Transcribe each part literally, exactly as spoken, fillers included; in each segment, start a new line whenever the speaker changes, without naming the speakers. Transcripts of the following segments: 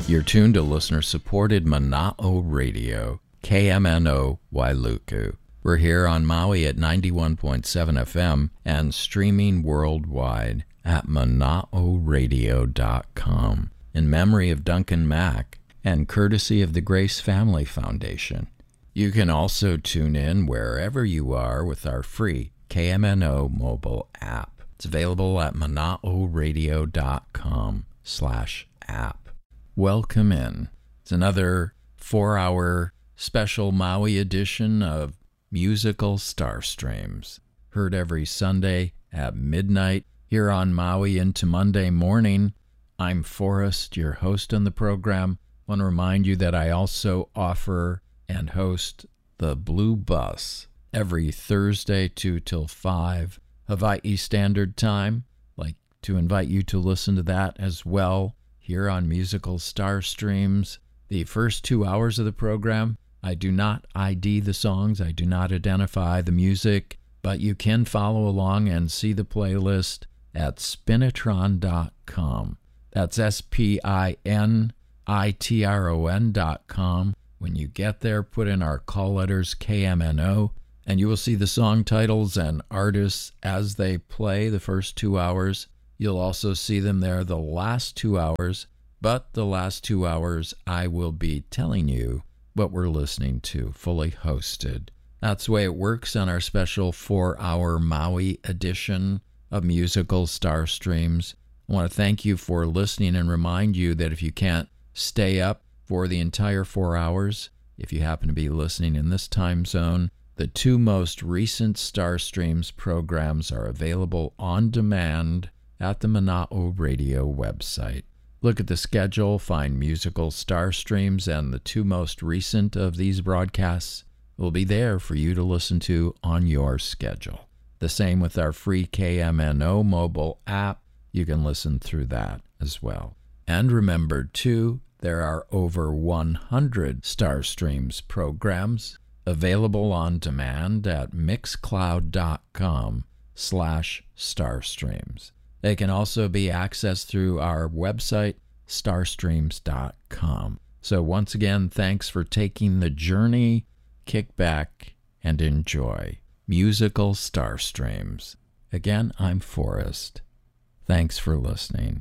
You're tuned to listener-supported Mana'o Radio, K M N O Wailuku. We're here on Maui at ninety-one point seven F M and streaming worldwide at mana'o radio dot com in memory of Duncan Mack and courtesy of the Grace Family Foundation. You can also tune in wherever you are with our free K M N O mobile app. It's available at mana'o radio dot com slash app. Welcome in. It's another four-hour special Maui edition of Musical Starstreams, heard every Sunday at midnight here on Maui into Monday morning. I'm Forrest, your host on the program. I want to remind you that I also offer and host the Blue Bus every Thursday two till five Hawaii Standard Time. I'd like to invite you to listen to that as well here on Musical Starstreams. The first two hours of the program, I do not I D the songs, I do not identify the music, but you can follow along and see the playlist at spinitron dot com. That's S P I N I T R O N dot com. When you get there, put in our call letters K M N O, and you will see the song titles and artists as they play the first two hours. You'll also see them there the last two hours, but the last two hours I will be telling you what we're listening to, fully hosted. That's the way it works on our special four-hour Maui edition of Musical Starstreams. I want to thank you for listening and remind you that if you can't stay up for the entire four hours, if you happen to be listening in this time zone, the two most recent Starstreams programs are available on demand at the Mana'o Radio website. Look at the schedule, find Musical Starstreams, and the two most recent of these broadcasts will be there for you to listen to on your schedule. The same with our free K M N O mobile app. You can listen through that as well. And remember, too, there are over one hundred Starstreams programs available on demand at mixcloud dot com slash starstreams. They can also be accessed through our website, starstreams dot com. So once again, thanks for taking the journey. Kick back and enjoy Musical Starstreams. Again, I'm Forrest. Thanks for listening.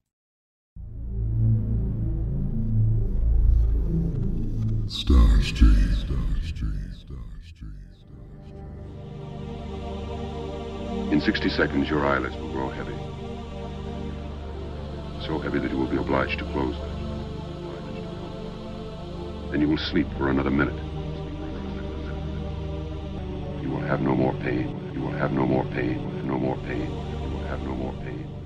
Starstream, Starstream, Starstream, Starstream. In sixty seconds, your eyelids will grow heavy. So heavy that you will be obliged to close them. Then you will sleep for another minute. You will have no more pain. You will have no more pain. No more pain. You will have no more pain.